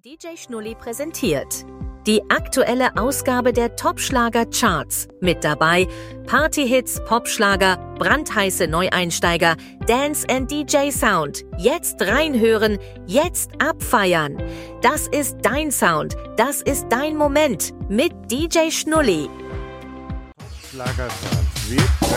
DJ Schnulli präsentiert die aktuelle Ausgabe der Top-Schlager-Charts. Mit dabei Partyhits, Popschlager, brandheiße Neueinsteiger, Dance and DJ Sound. Jetzt reinhören, jetzt abfeiern. Das ist dein Sound, das ist dein Moment mit DJ Schnulli. Schlagercharts.